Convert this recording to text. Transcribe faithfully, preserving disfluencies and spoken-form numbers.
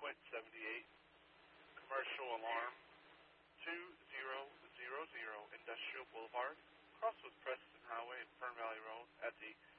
point seven eight, commercial alarm two thousand Industrial Boulevard, cross with Preston Highway and Fern Valley Road at the